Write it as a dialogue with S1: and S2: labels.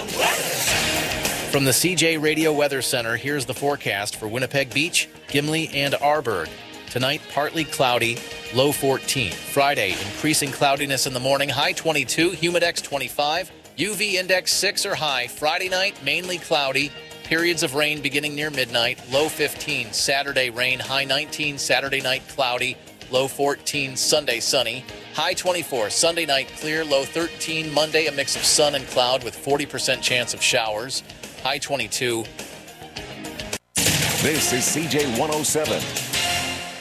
S1: From the CJ Radio Weather Center, here's the forecast for Winnipeg Beach, Gimli, and Arborg. Tonight, partly cloudy, low 14. Friday, increasing cloudiness in the morning, high 22, humidex 25, UV index 6 or high. Friday night, mainly cloudy, periods of rain beginning near midnight, low 15. Saturday, rain, high 19. Saturday night, cloudy, low 14. Sunday, sunny, high 24. Sunday night, clear, low 13. Monday, a mix of sun and cloud with 40% chance of showers, high 22.
S2: This is CJ 107.